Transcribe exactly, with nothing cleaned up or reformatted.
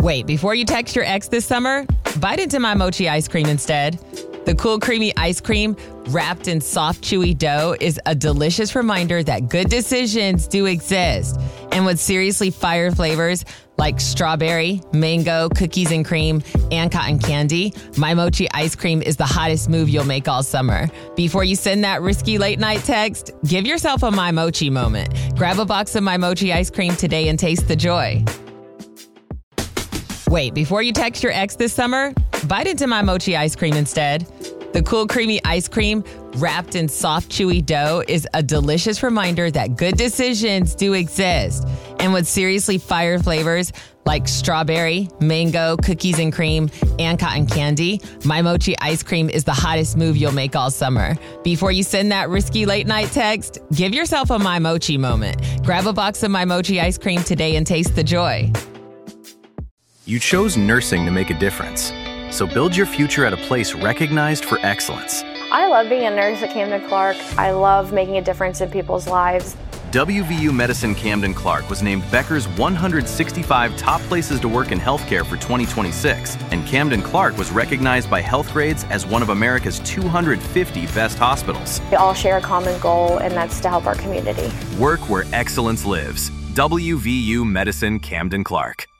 Wait, before you text your ex this summer, bite into My Mochi ice cream instead. The cool, creamy ice cream wrapped in soft, chewy dough is a delicious reminder that good decisions do exist. And with seriously fire flavors like strawberry, mango, cookies and cream, and cotton candy, My Mochi ice cream is the hottest move you'll make all summer. Before you send that risky late night text, give yourself a My Mochi moment. Grab a box of My Mochi ice cream today and taste the joy. Wait, before you text your ex this summer, bite into My Mochi ice cream instead. The cool, creamy ice cream wrapped in soft, chewy dough is a delicious reminder that good decisions do exist. And with seriously fire flavors like strawberry, mango, cookies and cream, and cotton candy, My Mochi ice cream is the hottest move you'll make all summer. Before you send that risky late night text, give yourself a My Mochi moment. Grab a box of My Mochi ice cream today and taste the joy. You chose nursing to make a difference. So build your future at a place recognized for excellence. I love being a nurse at Camden Clark. I love making a difference in people's lives. W V U Medicine Camden Clark was named Becker's one hundred sixty-five top places to work in healthcare for twenty twenty-six, and Camden Clark was recognized by Healthgrades as one of America's two hundred fifty best hospitals. We all share a common goal, and that's to help our community. Work where excellence lives. W V U Medicine Camden Clark.